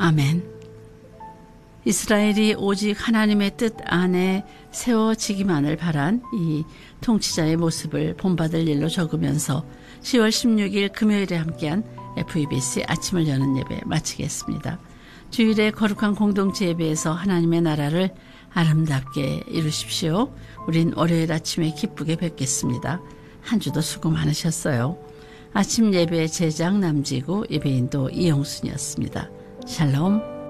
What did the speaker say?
아멘. 이스라엘이 오직 하나님의 뜻 안에 세워지기만을 바란 이 통치자의 모습을 본받을 일로 적으면서 10월 16일 금요일에 함께한 FEBC 아침을 여는 예배 마치겠습니다. 주일에 거룩한 공동체 예배에서 하나님의 나라를 아름답게 이루십시오. 우린 월요일 아침에 기쁘게 뵙겠습니다. 한 주도 수고 많으셨어요. 아침 예배 제작 남지구 예배인도 이용순이었습니다. 샬롬.